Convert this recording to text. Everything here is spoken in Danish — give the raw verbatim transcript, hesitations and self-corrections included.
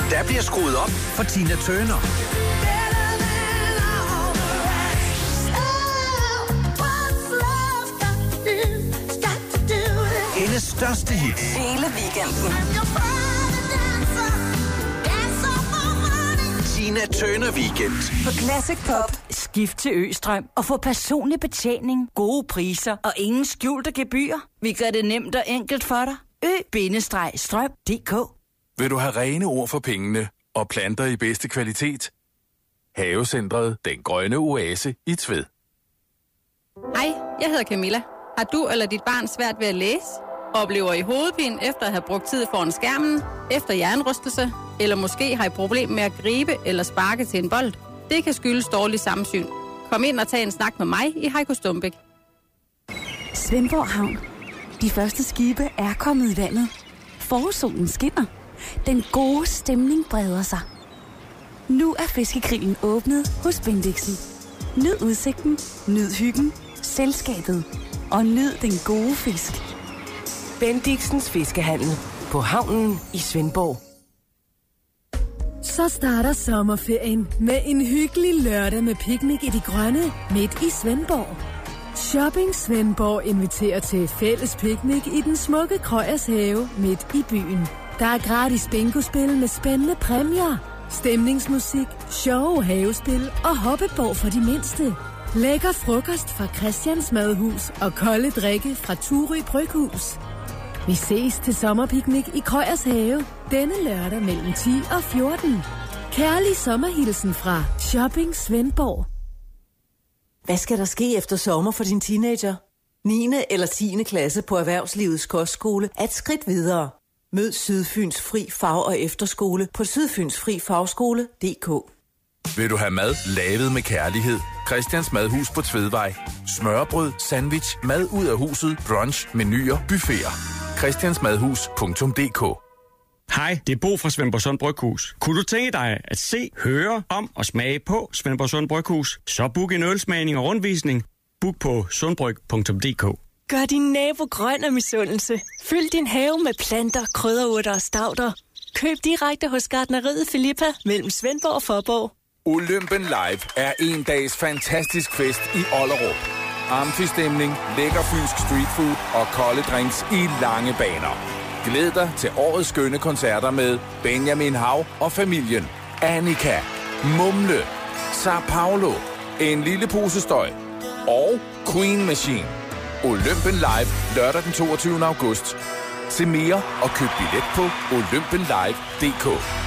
Der bliver skruet op for Tina Turner. Hendes største hit. Hele weekenden. Tina Turner Weekend. På Classic Pop. Skift til Østrøm og få personlig betjening, gode priser og ingen skjulte gebyrer. Vi gør det nemt og enkelt for dig. Ø-strøm punktum d k. Vil du have rene ord for pengene og planter i bedste kvalitet? Havecentret Den Grønne Oase i Tved. Hej, jeg hedder Camilla. Har du eller dit barn svært ved at læse? Oplever I hovedpine efter at have brugt tid foran skærmen? Efter hjernerystelse? Eller måske har I problem med at gribe eller sparke til en bold? Det kan skyldes dårlig samsyn. Kom ind og tag en snak med mig i Heiko Stumbæk. Svendborg Havn. De første skibe er kommet i vandet. Forårssolen skinner. Den gode stemning breder sig. Nu er fiskegrillen åbnet hos Bendixen. Nyd udsigten, nyd hyggen, selskabet og nyd den gode fisk. Bendixens Fiskehandel på havnen i Svendborg. Så starter sommerferien med en hyggelig lørdag med picnic i de grønne midt i Svendborg. Shopping Svendborg inviterer til fælles picnic i den smukke Krøyers Have midt i byen. Der er gratis bingospil med spændende præmier, stemningsmusik, sjove havespil og hoppeborg for de mindste. Lækker frokost fra Christians Madhus og kolde drikke fra Turø Bryghus. Vi ses til sommerpiknik i Krøyers Have denne lørdag mellem ti og fjorten. Kærlig sommerhilsen fra Shopping Svendborg. Hvad skal der ske efter sommer for din teenager? niende eller tiende klasse på Erhvervslivets Kostskole er et skridt videre. Mød Sydfyns Fri Fag- og Efterskole på sydfyns fri fagskole punktum d k. Vil du have mad lavet med kærlighed? Christians Madhus på Tvedvej. Smørbrød, sandwich, mad ud af huset, brunch, menuer, buffeter. christiansmadhus punktum d k. Hej, det er Bo fra Svendborgsund Bryghus. Kunne du tænke dig at se, høre om og smage på Svendborgsund Bryghus? Så book en ølsmagning og rundvisning. Book på sundbryg punktum d k. Gør din nabo grøn af misundelse. Fyld din have med planter, krydderurter og stauder. Køb direkte hos Gartneriet Filippa mellem Svendborg og Fåborg. Olympen Live er en dags fantastisk fest i Ollerup. Amfistemning, lækker fynsk streetfood og kolde drinks i lange baner. Glæd dig til årets skønne koncerter med Benjamin Hav og familien, Annika, Mumle, Sao Paulo, En lille pose støj og Queen Machine. Olympen Live lørdag den toogtyvende august. Se mere og køb billet på olympen live punktum d k.